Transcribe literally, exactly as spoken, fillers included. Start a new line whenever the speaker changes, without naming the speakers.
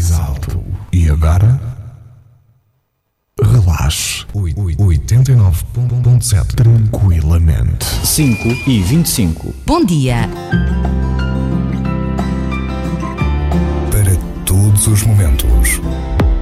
mais alto. E agora? Relaxe. oitenta e nove ponto sete. Tranquilamente.
cinco e vinte e cinco.
Bom dia.